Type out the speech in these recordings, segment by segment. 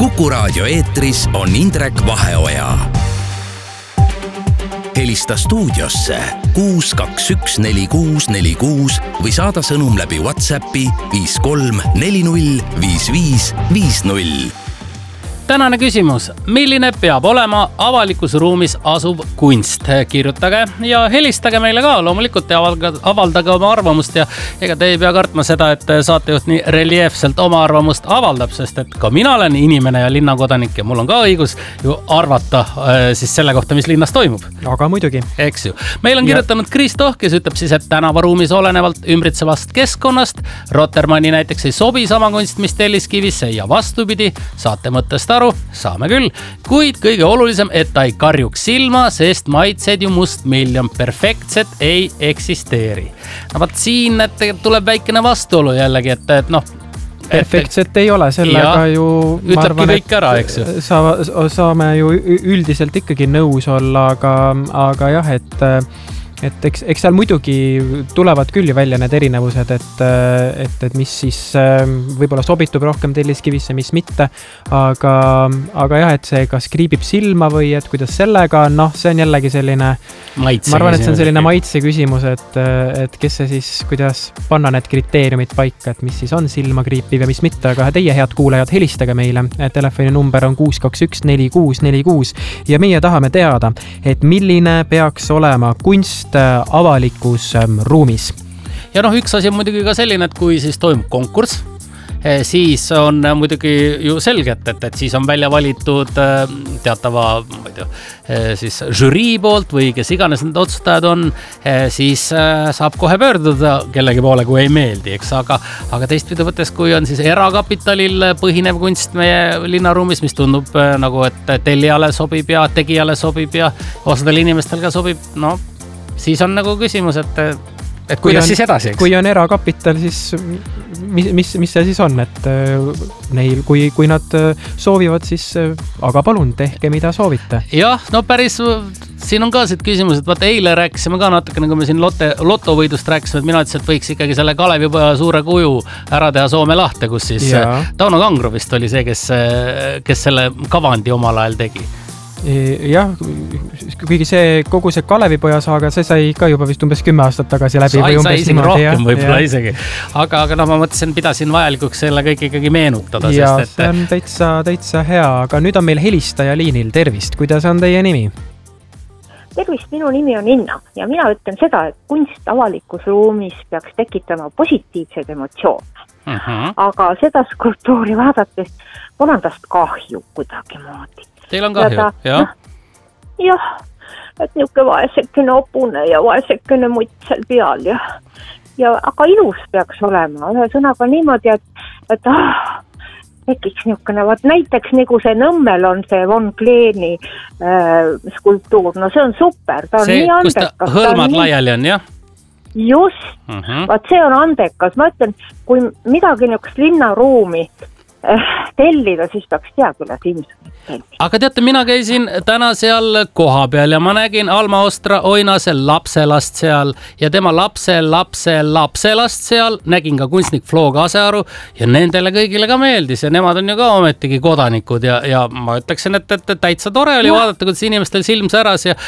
Kuku Raadio eetris on Indrek Vaheoja. Helista stuudiosse 6214646 või saada sõnum läbi WhatsAppi 53405550. Tänane küsimus. Milline peab olema avalikus ruumis asuv kunst? Kirjutage ja helistage meile ka loomulikult ja avaldage oma arvamust ja ega te ei pea kartma seda, et saatejuht nii reljeefselt oma arvamust avaldab, sest et ka mina olen inimene ja linnakodanik ja mul on ka õigus ju arvata siis selle kohta, mis linnas toimub. Aga muidugi. Eks ju. Meil on kirjutanud Kristoh, kes ütleb siis, et tänavaruumis olenevalt ümbritsevast keskkonnast Rotermanni näiteks ei sobi sama kunst, mis Telliskivisse ja vastupidi, saate mõttest aru, saame küll, kuid kõige olulisem, et ta ei karjuks silma, sest maitsed ju mustmiljon, perfektset ei eksisteeri. No vaat siin tuleb väikene vastuolu jällegi, et noh, perfektset ei ole, sellega ju ütlebki kõik ära, eks ju. Saame ju üldiselt ikkagi nõus olla, aga jah, et eks seal muidugi tulevad küll välja need erinevused, et mis siis võib-olla sobitub rohkem Telliskivisse, mis mitte, aga jah, et see kas kriibib silma või et kuidas sellega, noh, see on jällegi selline maitse, ma arvan, et see on selline maitse küsimus, et kes see siis, kuidas panna need kriteeriumid paika, et mis siis on silma kriipiv ja mis mitte, aga teie head kuulajad, helistage meile, telefoni number on 6214646 ja meie tahame teada, et milline peaks olema kunst avalikus ruumis. Ja noh, üks asi on muidugi ka selline, et kui siis toimub konkurss, siis on muidugi ju selge, et siis on välja valitud teatava, ma ei tea, siis žürii poolt või kes iganes need otsustajad on, siis saab kohe pöörduda kellegi poole, kui ei meeldi, eks, aga teistpidi võttes, kui on siis erakapitalil põhinev kunst meie linnaruumis, mis tundub nagu, et tellijale sobib ja tegijale sobib ja osadel inimestel ka sobib, no siis on nagu küsimus, et kuidas siis edasi, eks? Kui on erakapital, siis mis see siis on, et neil, kui nad soovivad, siis aga palun, tehke mida soovite. Jah, no päris, siin on ka siit küsimus, et vaata eile rääkisime ka natukene, kui me siin lotovõidust rääkisime, et mina ütlesin, et võiks ikkagi selle Kalevipoja suure kuju ära teha Soome lahte, kus siis Tauno Kangro vist oli see, kes selle kavandi omal ajal tegi. Jah, kuigi kogu see Kalevipoja saaga, see sai ka juba vist umbes 10 aastat tagasi läbi. Sai isegi rohkem võib-olla isegi. Aga no ma mõtlesin, pidasin vajalikuks selle kõik ikkagi meenutada. Ja see on täitsa hea, aga nüüd on meil helistaja liinil. Tervist, kuidas on teie nimi? Tervist, minu nimi on Inna ja mina ütlen seda, et kunst avalikus ruumis peaks tekitama positiivseid emotsioone. Aga seda skulptuuri vaadates on tast kahju kuidagi moodi. Teil on kahju, jah? Jah, et niuke vaesekene opune ja vaesekene mutt seal peal aga ilus peaks olema. Ühe sõnaga niimoodi, et tekiks niukene, näiteks nagu see Nõmmel on see Von Kleeni skulptuur, no see on super, ta on see, nii andekas. See, kus ta hõlmad laiali on, jah? Just, vaat see on andekas. Ma ütlen, kui midagi niukest linnaruumi tellida, siis peaks teadulas ilmselt tellida. Aga teate, mina käisin täna seal koha peal ja ma nägin Alma Ostra Oinase lapselast seal ja tema lapselast seal. Nägin ka kunstnik Flo Kasearu ja nendele kõigile ka meeldis ja nemad on ju ka ometigi kodanikud ja ma ütleksin, et täitsa tore oli vaadata, kuidas inimestel silm säras ja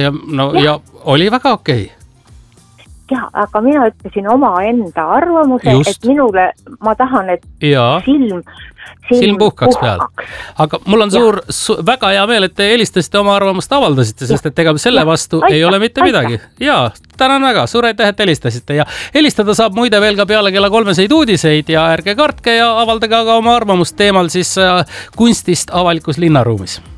oli väga okei. Ja, aga mina ütlesin oma enda arvamuse, et minule, ma tahan, et silm puhkaks peal. Aga mul on väga hea meel, et te helistasite oma arvamust avaldasite, sest et ega selle vastu ei ole mitte midagi. Ja, tänan väga, suur aitäh, et helistasite ja helistada saab muide veel ka peale kella 3 uudiseid ja ärge kartke ja avaldage aga oma arvamust teemal siis kunstist avalikus linnaruumis.